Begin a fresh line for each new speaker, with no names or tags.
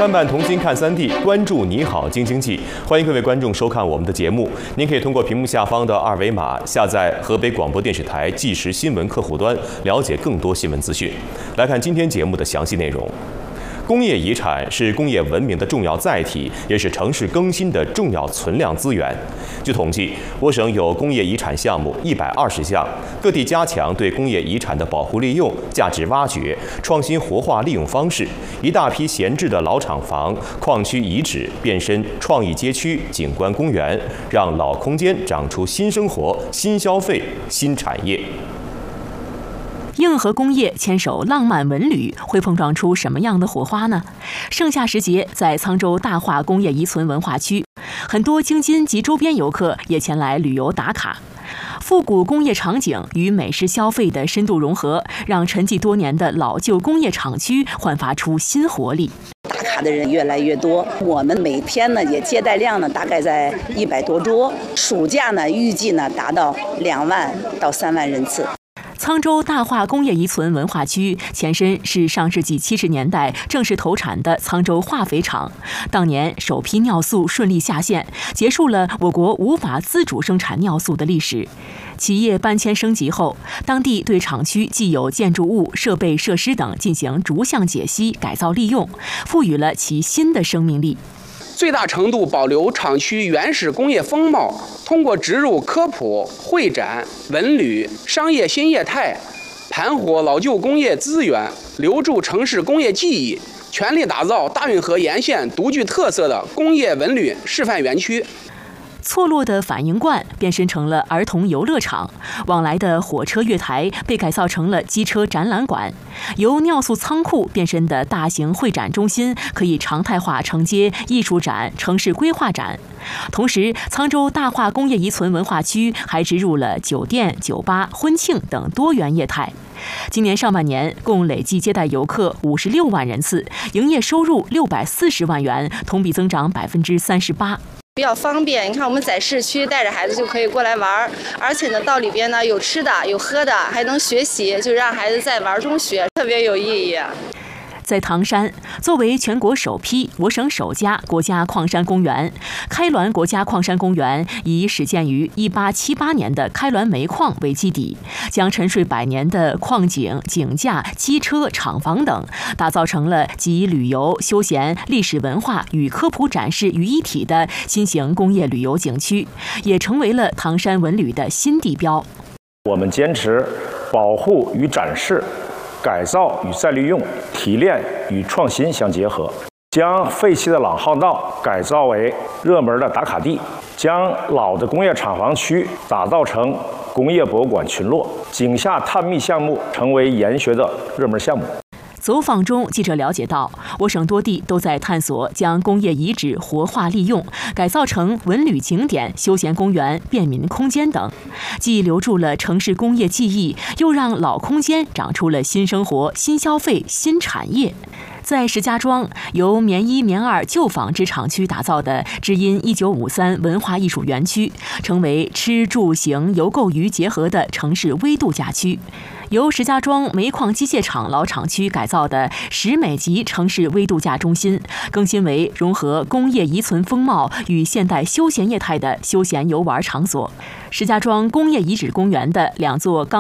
伴伴同心看3D，关注你好京津冀，欢迎各位观众收看我们的节目。您可以通过屏幕下方的2维码下载河北广播电视台即时新闻客户端，了解更多新闻资讯。来看今天节目的详细内容。工业遗产是工业文明的重要载体，也是城市更新的重要存量资源。据统计，我省有工业遗产项目120项，各地加强对工业遗产的保护利用、价值挖掘、创新活化利用方式，一大批闲置的老厂房、矿区遗址变身创意街区、景观公园，让老空间长出新生活、新消费、新产业。
硬核工业牵手浪漫文旅，会碰撞出什么样的火花呢？盛夏时节，在沧州大化工业遗存文化区，很多京津及周边游客也前来旅游打卡。复古工业场景与美食消费的深度融合，让沉寂多年的老旧工业厂区焕发出新活力。
打卡的人越来越多，我们每天呢也接待量呢大概在100多桌，暑假呢预计呢达到2万到3万人次。
沧州大化工业遗存文化区前身是上世纪70年代正式投产的沧州化肥厂，当年首批尿素顺利下线，结束了我国无法自主生产尿素的历史。企业搬迁升级后，当地对厂区既有建筑物、设备设施等进行逐项解析、改造利用，赋予了其新的生命力。
最大程度保留厂区原始工业风貌，通过植入科普、会展、文旅、商业新业态，盘活老旧工业资源，留住城市工业记忆，全力打造大运河沿线独具特色的工业文旅示范园区。
错落的反应罐变身成了儿童游乐场，往来的火车月台被改造成了机车展览馆，由尿素仓库变身的大型会展中心可以常态化承接艺术展、城市规划展。同时，沧州大化工业遗存文化区还植入了酒店、酒吧、婚庆等多元业态。今年上半年共累计接待游客56万人次，营业收入640万元，同比增长38%。
比较方便，你看我们在市区带着孩子就可以过来玩，而且呢到里边呢有吃的有喝的，还能学习，就让孩子在玩中学，特别有意义。
在唐山，作为全国首批、我省首家国家矿山公园，开滦国家矿山公园以始建于1878年的开滦煤矿为基底，将沉睡100年的矿井、井架、机车、厂房等打造成了集旅游、休闲、历史文化与科普展示于一体的新型工业旅游景区，也成为了唐山文旅的新地标。
我们坚持保护与展示、改造与再利用、提炼与创新相结合，将废弃的老巷道改造为热门的打卡地，将老的工业厂房区打造成工业博物馆群落，井下探秘项目成为研学的热门项目。
走访中，记者了解到，我省多地都在探索将工业遗址活化利用，改造成文旅景点、休闲公园、便民空间等，既留住了城市工业记忆，又让老空间长出了新生活、新消费、新产业。在石家庄，由棉1、棉2旧纺织厂区打造的知音1953文化艺术园区，成为吃住行游购娱结合的城市微度假区。由石家庄煤矿机械厂老厂区改造的10美级城市微度假中心，更新为融合工业遗存风貌与现代休闲业态的休闲游玩场所。石家庄工业遗址公园的2座钢